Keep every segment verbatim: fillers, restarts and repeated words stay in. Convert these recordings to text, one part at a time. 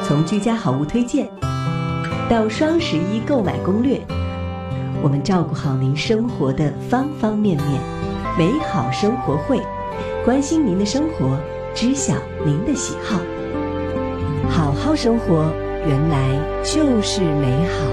从居家好物推荐到双十一购买攻略，我们照顾好您生活的方方面面。美好生活会，关心您的生活，知晓您的喜好。好好生活，原来就是美好。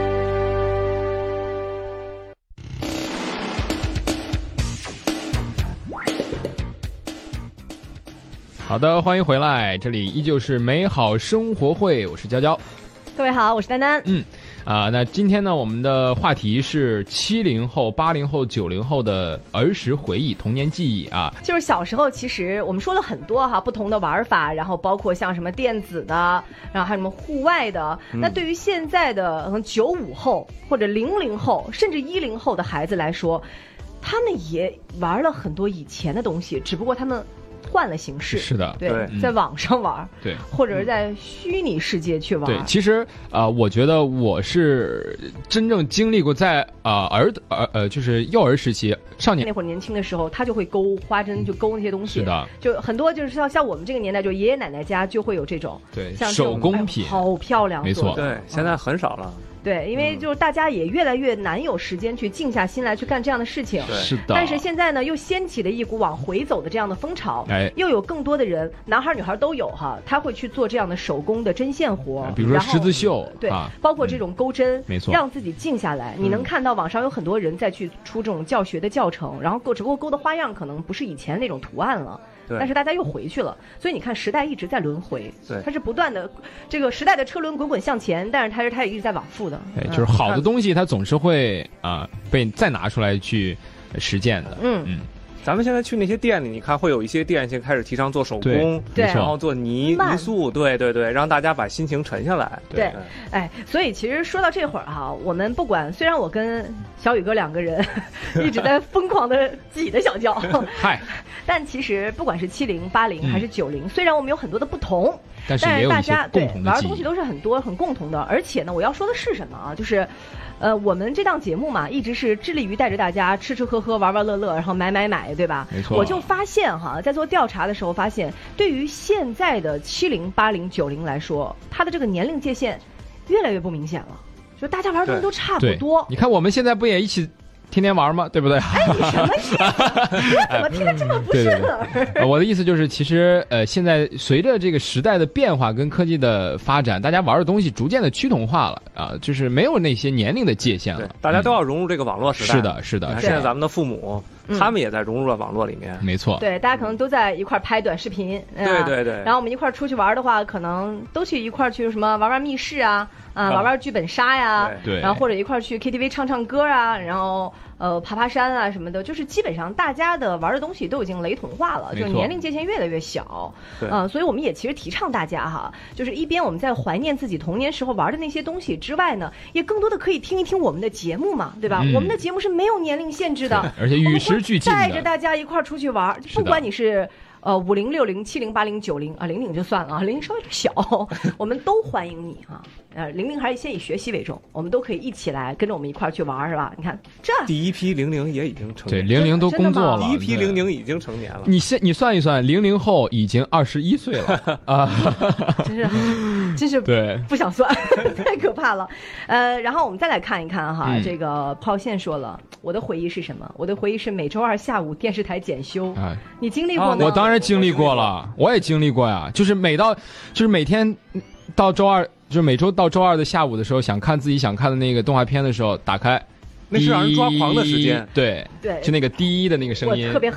好的，欢迎回来，这里依旧是美好生活会，我是娇娇。 各位好，我是丹丹。 嗯，啊，那今天呢，我们的话题是七零后、八零后、九零后的儿时回忆、童年记忆啊。 就是小时候，其实我们说了很多哈不同的玩法，然后包括像什么电子的，然后还有什么户外的。嗯、那对于现在的九五后或者零零后，甚至一零后的孩子来说，他们也玩了很多以前的东西，只不过他们换了形式。 是的， 对， 对在网上玩， 对， 或者是在虚拟世界去玩。 对，其实啊、呃，我觉得我是真正经历过在啊、呃、儿儿呃就是幼儿时期、少年那会儿年轻的时候，他就会勾花针，就勾那些东西。 是的， 就很多就是像像我们这个年代，就爷爷奶奶家就会有这种对像手工品、 哎，好漂亮， 没错， 对，现在很少了。 对，因为就是大家也越来越难有时间去静下心来去干这样的事情。 是的。 但是现在呢，又掀起了一股往回走的这样的风潮， 哎， 又有更多的人，男孩女孩都有哈，他会去做这样的手工的针线活， 比如说十字绣， 对、 啊， 包括这种钩针， 嗯、没错， 让自己静下来。你能看到网上有很多人在去出这种教学的教程，然后勾只不过勾的花样可能不是以前那种图案了。但是大家又回去了，所以你看时代一直在轮回， 对， 它是不断的，这个时代的车轮滚滚向前，但是它是它也一直在往复的。 对，就是好的东西它总是会啊、呃、被再拿出来去实践的。 嗯嗯， 咱们现在去那些店里，你看会有一些店先开始提倡做手工， 对， 然后做泥泥塑，对对对，让大家把心情沉下来。 对，哎，所以其实说到这会儿哈，我们不管，虽然我跟小宇哥两个人一直在疯狂的挤的小叫， 嗨。 但其实不管是七零、八零还是九零、嗯，虽然我们有很多的不同， 但是也有一些共同的记忆， 对玩的东西都是很多很共同的。而且呢，我要说的是什么啊？就是，呃，我们这档节目嘛，一直是致力于带着大家吃吃喝喝、玩玩乐乐，然后买买买，对吧？ 没错。 我就发现哈，在做调查的时候发现，对于现在的七零、八零、九零来说，它的这个年龄界限越来越不明显了，就大家玩的东西都差不多。 你看我们现在不也一起天天玩吗？对不对？ 哎，你什么意思？我怎么听得这么不顺耳？ 对对对、呃、我的意思就是，其实呃，现在随着这个时代的变化跟科技的发展，大家玩的东西逐渐的趋同化了啊、呃，就是没有那些年龄的界限了， 大家都要融入这个网络时代。 是的，是的。 现在咱们的父母，他们也在融入了网络里面。 没错。 对，大家可能都在一块拍短视频。 对对对。 然后我们一块出去玩的话，可能都去一块去什么玩玩密室啊，啊、呃，玩玩剧本杀呀， 对。 然后或者一块去 K T V 唱唱歌啊，然后。呃，爬爬山啊什么的，就是基本上大家的玩的东西都已经雷同化了，就年龄界限越来越小。 对， 呃，所以我们也其实提倡大家哈，就是一边我们在怀念自己童年时候玩的那些东西之外呢，也更多的可以听一听我们的节目嘛，对吧？嗯、我们的节目是没有年龄限制的， 而且与时俱进的， 带着大家一块出去玩，不管你是。呃，五零、六零、七零、八零、九零啊，零零就算了啊，零零稍微有点小，我们都欢迎你啊。呃，零零还是先以学习为重，我们都可以一起来跟着我们一块儿去玩，是吧？你看这第一批零零也已经成对，零零都工作了， 第一批零零已经成年了。 你先你算一算，零零后已经二十一岁了啊， 真是真是对， 不想算，太可怕了。呃，然后我们再来看一看哈， 嗯、 这个炮线说了，我的回忆是什么？我的回忆是每周二下午电视台检修。啊、你经历过吗？ 我当然经历过了，我也经历过呀。就是每到，就是每天到周二，就是每周到周二的下午的时候，想看自己想看的那个动画片的时候，打开， 那是让人抓狂的时间。 对对， 就那个第一的那个声音， 我特别